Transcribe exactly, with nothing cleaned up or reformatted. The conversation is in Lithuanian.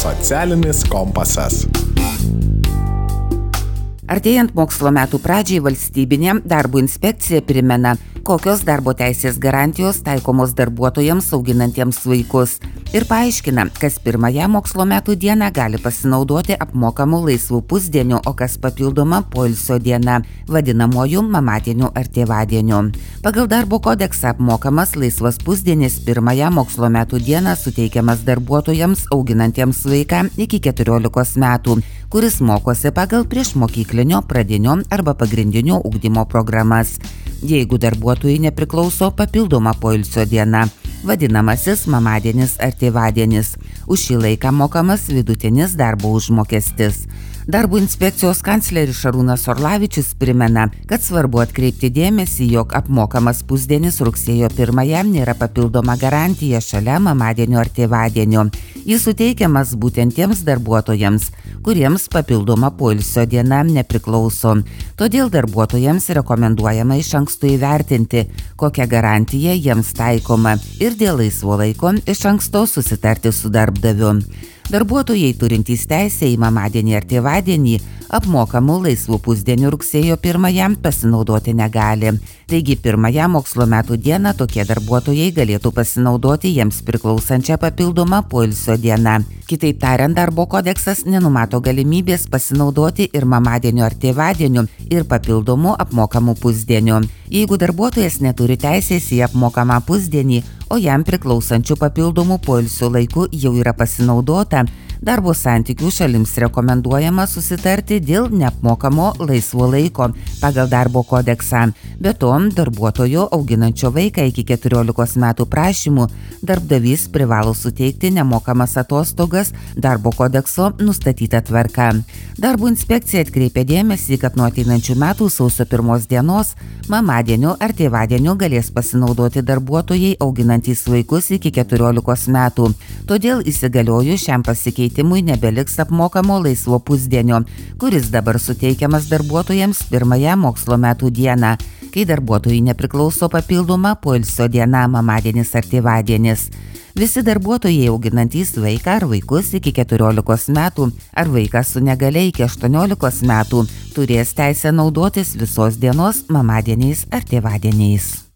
Socialinis kompasas. Artėjant mokslo metų pradžiai valstybinė darbo inspekcija primena, kokios darbo teisės garantijos taikomos darbuotojams auginantiems vaikus ir paaiškina, kas pirmąją mokslo metų dieną gali pasinaudoti apmokamų laisvų pusdienių, o kas papildoma poilsio diena, vadinamuoju mamadieniu ar tėvadieniu. Pagal darbo kodeksą apmokamas laisvas pusdienis pirmąją mokslo metų dieną suteikiamas darbuotojams auginantiems vaiką iki keturiolikos metų, kuris mokosi pagal priešmokyklinio, pradinio arba pagrindinio ugdymo programas. Jeigu darbuotojai nepriklauso papildoma poilsio diena, vadinamasis mamadienis ar tėvadienis. Už šį laiką mokamas vidutinis darbo užmokestis. Darbo inspekcijos kancleris Šarūnas Orlavičius primena, kad svarbu atkreipti dėmesį, jog apmokamas pusdienis rugsėjo pirmąją nėra papildoma garantija šalia mamadienio ar tėvadienio. Jis suteikiamas būtent tiems darbuotojams, kuriems papildoma poilsio diena nepriklauso. Todėl darbuotojams rekomenduojama iš anksto įvertinti, kokia garantija jiems taikoma ir dėl laisvo laiko iš anksto susitarti su darbdaviu. Darbuotojai turintys teisę į mamadienį ar tėvadienį apmokamų laisvų pusdienių rugsėjo pirmąją pasinaudoti negali. Taigi pirmąją mokslo metų dieną tokie darbuotojai galėtų pasinaudoti jiems priklausančią papildomą poilsio dieną. Kitaip tariant, darbo kodeksas nenumato galimybės pasinaudoti ir mamadieniu ar tėvadieniu ir papildomų apmokamų pusdienių. Jeigu darbuotojas neturi teisės į apmokamą pusdienį, o jam priklausančių papildomų poilsio laikų jau yra pasinaudota, darbo santykių šalims rekomenduojama susitarti dėl neapmokamo laisvo laiko pagal darbo kodeksą. Be to, darbuotojo auginančio vaiką iki keturiolikos metų prašymų darbdavys privalo suteikti nemokamas atostogas darbo kodekso nustatyta tvarka. Darbo inspekcija atkreipia dėmesį, kad nuo ateinančių metų sausio pirmos dienos mamadieniu ar tėvadieniu galės pasinaudoti darbuotojai auginantys vaikus iki keturiolikos metų. Todėl įsigaliojus šiam pasikeitimui nebeliks apmokamo laisvo pusdienio, kuris dabar suteikiamas darbuotojams pirmąją mokslo metų dieną, kai darbuotojai nepriklauso papildoma poilsio diena, mamadienis ar tėvadienis. Visi darbuotojai auginantys vaiką ar vaikus iki keturiolikos metų ar vaiką su negalia iki aštuoniolikos metų turės teisę naudotis visos dienos mamadieniais ar tėvadieniais.